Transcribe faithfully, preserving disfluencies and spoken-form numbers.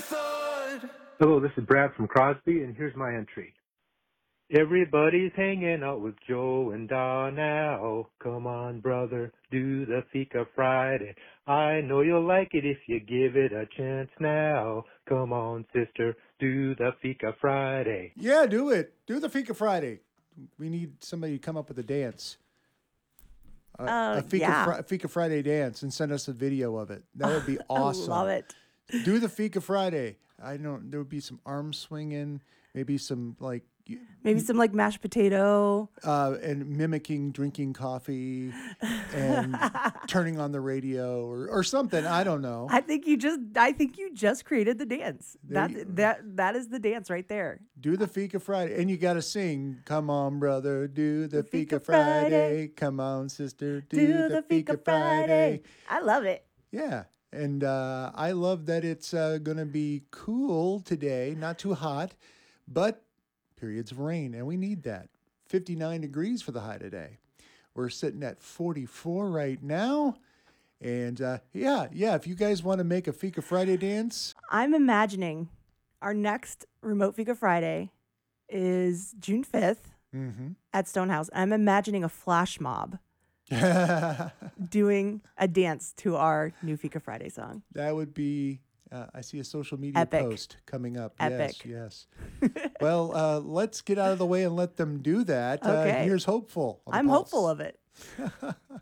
thought. Hello, this is Brad from Crosby, and here's my entry. Everybody's hanging out with Joe and Don now. Come on, brother, do the Fika Friday. I know you'll like it if you give it a chance now. Come on, sister, do the Fika Friday. Yeah, do it. Do the Fika Friday. We need somebody to come up with a dance. A, Uh, a Fika, yeah. Fri- Fika Friday dance and send us a video of it. That would be awesome. I love it. Do the Fika Friday. I don't. There would be some arm swinging, maybe some like, Maybe some like mashed potato. uh, and mimicking drinking coffee and turning on the radio or, or something. I don't know. I think you just I think you just created the dance. There That you- that that is the dance right there. Do the Fika Friday. And you got to sing, come on, brother, do the, The Fika, Fika Friday. Friday. Come on, sister, do, Do the, Fika, Friday. I love it. Yeah. And uh, I love that it's uh, going to be cool today, not too hot, but periods of rain. And we need that. fifty-nine degrees for the high today. We're sitting at forty-four right now. And uh, yeah, yeah, if you guys want to make a Fika Friday dance, I'm imagining our next remote Fika Friday is June fifth mm-hmm. at Stonehouse. I'm imagining a flash mob doing a dance to our new Fika Friday song. that would be, uh, I see a social media Epic. post coming up. Epic. Yes, yes. Well, uh, let's get out of the way and let them do that. Okay. Uh, here's hopeful. on the I'm pulse. hopeful of it.